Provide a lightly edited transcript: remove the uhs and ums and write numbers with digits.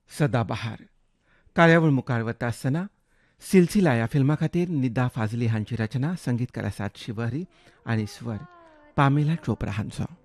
सदाबहार कार्यावळ मुखार वता आसतना सिलसिला ह्या फिल्मा खातीर निदा फाजली हांची रचना, संगीतकार आसात शिवहरी आनी स्वर पामेला चोप्रा हांचो.